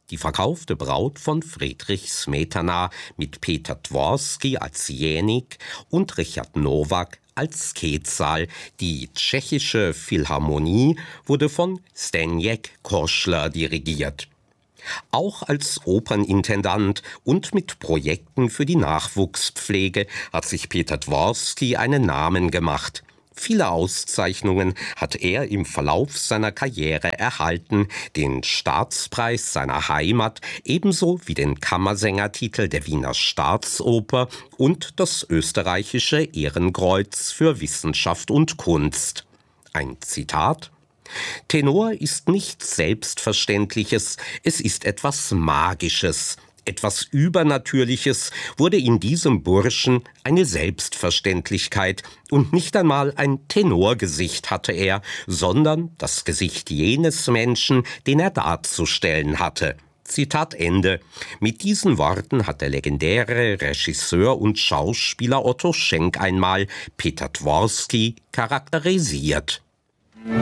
Die verkaufte Braut von Friedrich Smetana mit Peter Dvorsky als Jenik und Richard Nowak als Quetzal. Die tschechische Philharmonie wurde von Zdeněk Košler dirigiert. Auch als Opernintendant und mit Projekten für die Nachwuchspflege hat sich Peter Dvorsky einen Namen gemacht. Viele Auszeichnungen hat er im Verlauf seiner Karriere erhalten, den Staatspreis seiner Heimat ebenso wie den Kammersängertitel der Wiener Staatsoper und das österreichische Ehrenkreuz für Wissenschaft und Kunst. Ein Zitat: Tenor ist nichts Selbstverständliches, es ist etwas Magisches. Etwas Übernatürliches wurde in diesem Burschen eine Selbstverständlichkeit, und nicht einmal ein Tenorgesicht hatte er, sondern das Gesicht jenes Menschen, den er darzustellen hatte. Zitat Ende. Mit diesen Worten hat der legendäre Regisseur und Schauspieler Otto Schenk einmal Peter Dvorsky charakterisiert.